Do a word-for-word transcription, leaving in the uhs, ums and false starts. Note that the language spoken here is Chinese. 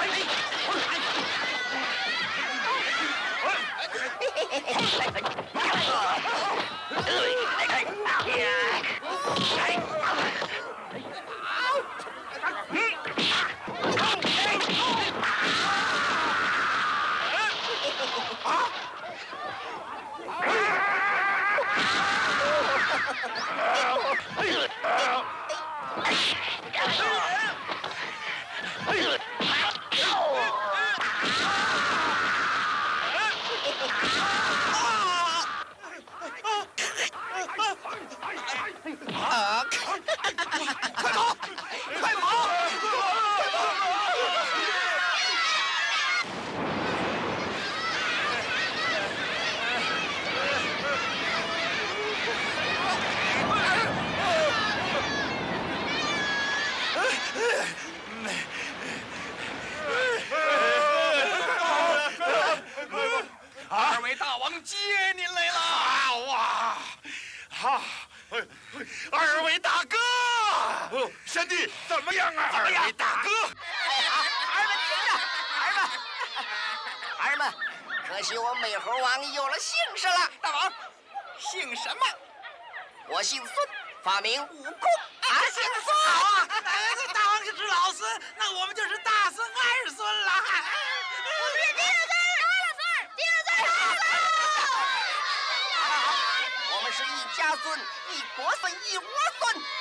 二位大王接您来了！好啊，好，二位大哥，贤弟怎么样啊？二位大哥， 儿们听着，儿们，儿们，可惜我美猴王有了姓氏了。 大王，姓什么？ 我姓孙，发明武功。 啊，姓孙好啊！这大王可是老孙，那我们就是大孙、二孙了。 是第二孙，二孙，第二孙好了。 我们是一家孙，一国孙，一窝孙。